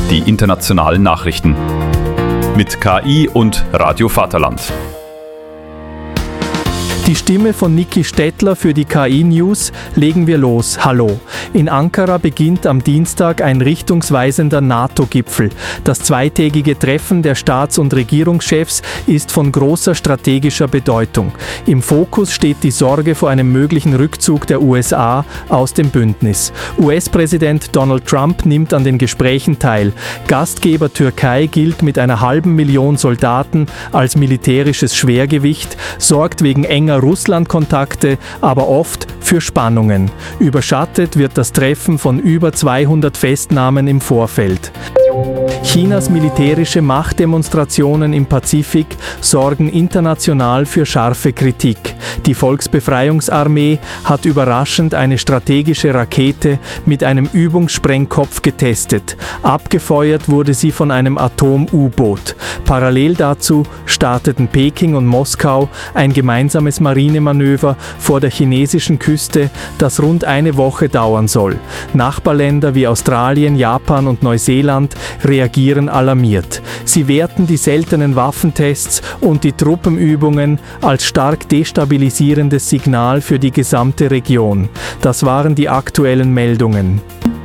die internationalen Nachrichten. Mit KI und Radio Vaterland. Die Stimme von Niki Stettler für die KI-News. Legen wir los. Hallo. In Ankara beginnt am Dienstag ein richtungsweisender NATO-Gipfel. Das zweitägige Treffen der Staats- und Regierungschefs ist von großer strategischer Bedeutung. Im Fokus steht die Sorge vor einem möglichen Rückzug der USA aus dem Bündnis. US-Präsident Donald Trump nimmt an den Gesprächen teil. Gastgeber Türkei gilt mit einer 500.000 Soldaten als militärisches Schwergewicht, sorgt wegen enger Russland-Kontakte, aber oft für Spannungen. Überschattet wird das Treffen von über 200 Festnahmen im Vorfeld. Chinas militärische Machtdemonstrationen im Pazifik sorgen international für scharfe Kritik. Die Volksbefreiungsarmee hat überraschend eine strategische Rakete mit einem Übungssprengkopf getestet. Abgefeuert wurde sie von einem Atom-U-Boot. Parallel dazu starteten Peking und Moskau ein gemeinsames Marinemanöver vor der chinesischen Küste, das rund eine Woche dauern soll. Nachbarländer wie Australien, Japan und Neuseeland reagieren alarmiert. Sie werten die seltenen Waffentests und die Truppenübungen als stark destabilisierendes Signal für die gesamte Region. Das waren die aktuellen Meldungen.